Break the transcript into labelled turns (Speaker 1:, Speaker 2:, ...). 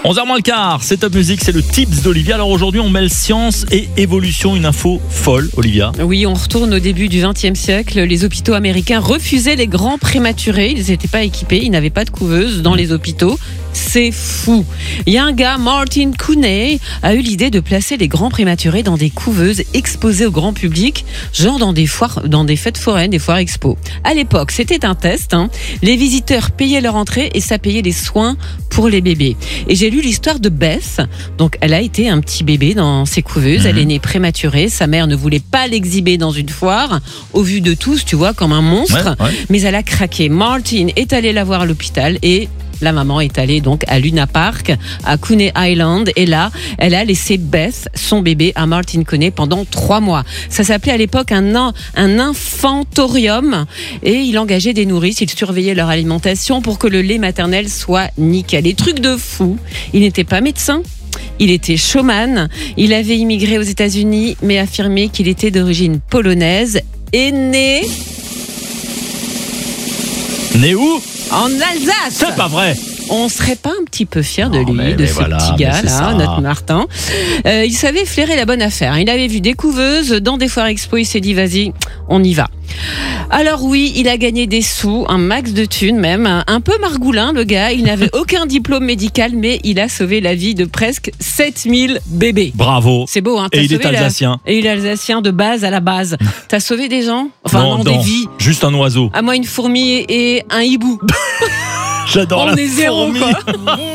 Speaker 1: 11h moins le quart, c'est Top Music, c'est le Tips d'Olivia. Alors aujourd'hui, on mêle science et évolution, une info folle, Olivia.
Speaker 2: Oui, on retourne au début du XXe siècle. Les hôpitaux américains refusaient les grands prématurés. Ils n'étaient pas équipés, ils n'avaient pas de couveuse dans les hôpitaux. C'est fou. Il y a un gars, Martin Cooney, a eu l'idée de placer les grands prématurés dans des couveuses exposées au grand public, genre dans des foires, dans des fêtes foraines, des foires expo. À l'époque, c'était un test. Les visiteurs payaient leur entrée et ça payait les soins pour les bébés. Et j'ai lu l'histoire de Beth. Donc, elle a été un petit bébé dans ses couveuses. Elle est née prématurée. Sa mère ne voulait pas l'exhiber dans une foire, au vu de tous, tu vois, comme un monstre. Ouais. Mais elle a craqué. Martin est allé la voir à l'hôpital et la maman est allée donc à Luna Park, à Cooney Island, et là, elle a laissé Beth, son bébé, à Martin Cooney pendant 3 mois. Ça s'appelait à l'époque un infantorium, et il engageait des nourrices, il surveillait leur alimentation pour que le lait maternel soit nickel. Et truc de fou, il n'était pas médecin. Il était showman, il avait immigré aux États-Unis, mais affirmait qu'il était d'origine polonaise et né
Speaker 1: où ?
Speaker 2: En Alsace.
Speaker 1: C'est pas vrai.
Speaker 2: On serait pas un petit peu fiers de lui, de ce petit gars-là, notre Martin. Il savait flairer la bonne affaire. Il avait vu des couveuses dans des foires expo. Il s'est dit, vas-y, on y va. Alors oui, il a gagné des sous, un max de thunes même, un peu margoulin le gars, il n'avait aucun diplôme médical, mais il a sauvé la vie de presque 7000 bébés.
Speaker 1: Bravo.
Speaker 2: C'est beau, hein.
Speaker 1: Et il est alsacien.
Speaker 2: Et il est alsacien de base à la base. T'as sauvé des gens ? Enfin non, des vies.
Speaker 1: Juste un oiseau.
Speaker 2: À moi une fourmi et un hibou.
Speaker 1: J'adore la fourmi.
Speaker 2: On est zéro, quoi.